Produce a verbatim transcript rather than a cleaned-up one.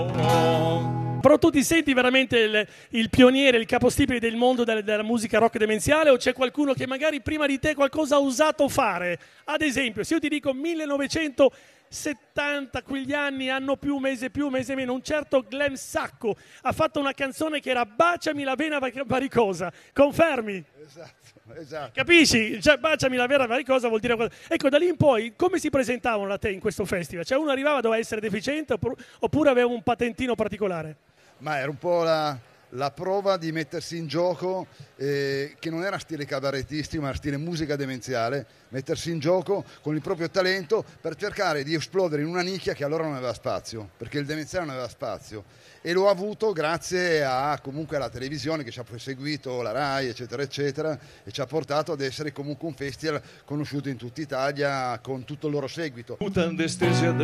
Però tu ti senti veramente il, il pioniere, il capostipite del mondo della, della musica rock demenziale, o c'è qualcuno che magari prima di te qualcosa ha osato fare? Ad esempio, se io ti dico millenovecentosettanta, quegli anni, anno più, mese più, mese meno, un certo Glenn Sacco ha fatto una canzone che era Baciami la vena varicosa, confermi? Esatto, esatto. Capisci? Cioè, Baciami la vera varicosa vuol dire qualcosa. Ecco, da lì in poi, come si presentavano da te in questo festival? Cioè, uno arrivava, doveva essere deficiente oppure aveva un patentino particolare? Ma era un po' la, la prova di mettersi in gioco, eh, che non era stile cabarettistico, ma era stile musica demenziale, mettersi in gioco con il proprio talento per cercare di esplodere in una nicchia che allora non aveva spazio, perché il demenziale non aveva spazio. E l'ho avuto grazie a, comunque, alla televisione che ci ha poi seguito, la Rai, eccetera, eccetera, e ci ha portato ad essere comunque un festival conosciuto in tutta Italia con tutto il loro seguito.